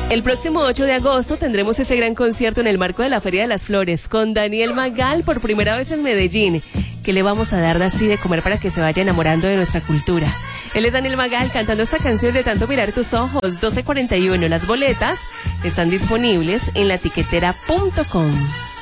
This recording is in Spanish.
El próximo 8 de agosto tendremos ese gran concierto en el marco de la Feria de las Flores con Daniel Magal por primera vez en Medellín. ¿Qué le vamos a dar de así de comer para que se vaya enamorando de nuestra cultura? Él es Daniel Magal cantando esta canción de Tanto Mirar Tus Ojos, 12:41. Las boletas están disponibles en latiquetera.com.